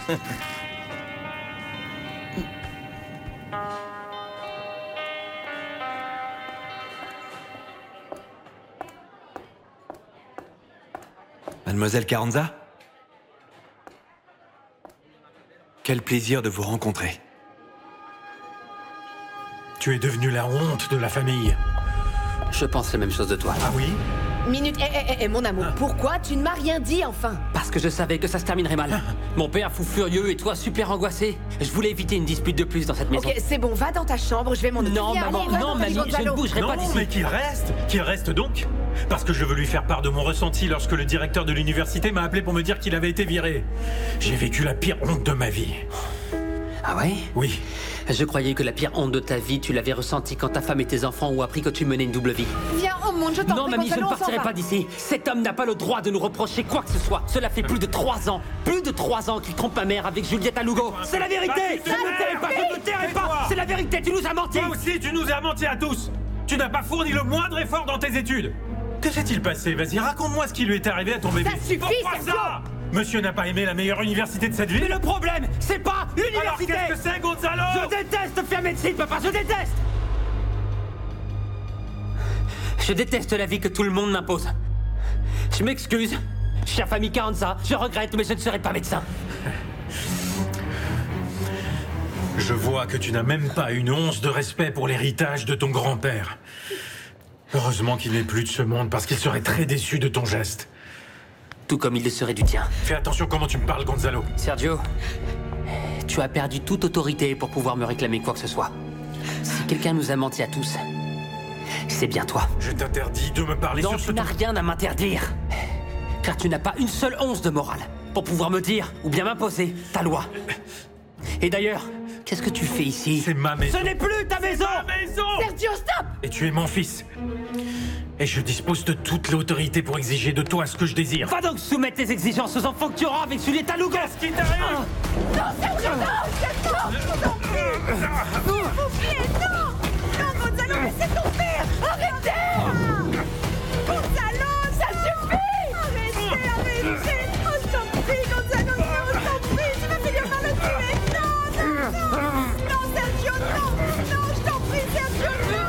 Mademoiselle Carranza? Quel plaisir de vous rencontrer. Tu es devenu la honte de la famille. Je pense la même chose de toi. Ah oui? Minute, mon amour, pourquoi tu ne m'as rien dit enfin? Parce que je savais que ça se terminerait mal. Mon père fou furieux et toi super angoissé. Je voulais éviter une dispute de plus dans cette maison. Ok, c'est bon, va dans ta chambre, je vais m'en occuper. Non, maman, non, mamie, je ne bougerai pas d'ici. Non, mais qu'il reste donc. Parce que je veux lui faire part de mon ressenti lorsque le directeur de l'université m'a appelé pour me dire qu'il avait été viré. J'ai vécu la pire honte de ma vie. Ah ouais? Oui. Je croyais que la pire honte de ta vie, tu l'avais ressentie quand ta femme et tes enfants ont appris que tu menais une double vie. Viens, oh mon Dieu, je t'en Non, prie, mamie, je ne Gonzalo, on s'en partirai va. pas d'ici. Cet homme n'a pas le droit de nous reprocher quoi que ce soit. Cela fait plus de 3 ans qu'il trompe ma mère avec Juliette Lugo. C'est la vérité. Je ne tairai pas, je ne tairai pas. C'est la vérité, tu nous as menti. Toi aussi, tu nous as menti à tous. Tu n'as pas fourni le moindre effort dans tes études. Que s'est-il passé? Vas-y, raconte-moi ce qui lui est arrivé à ton bébé. Ça suffit, Pourquoi Sergio. ça? Monsieur n'a pas aimé la meilleure université de cette ville? Mais le problème, c'est pas Alors l'université. qu'est-ce que c'est, Gonzalo? Je déteste faire médecine, papa, je déteste. Je déteste la vie que tout le monde m'impose. Je m'excuse, chère famille Carranza, je regrette, mais je ne serai pas médecin. Je vois que tu n'as même pas une once de respect pour l'héritage de ton grand-père. Heureusement qu'il n'est plus de ce monde, parce qu'il serait très déçu de ton geste. Tout comme il le serait du tien. Fais attention comment tu me parles, Gonzalo. Sergio, tu as perdu toute autorité pour pouvoir me réclamer quoi que ce soit. Si quelqu'un nous a menti à tous, c'est bien toi. Je t'interdis de me parler Non, sur ce tu n'as ton... rien à m'interdire. Car tu n'as pas une seule once de morale pour pouvoir me dire ou bien m'imposer ta loi. Et d'ailleurs, qu'est-ce que tu fais ici? C'est ma maison. Ce n'est plus ta maison! Ma maison! Sergio, stop! Et tu es mon fils. Et je dispose de toute l'autorité pour exiger de toi ce que je désire. Va donc soumettre tes exigences aux enfants que tu auras avec Juliette Lugo! Qu'est-ce qui t'arrive? Non, Sergio, non!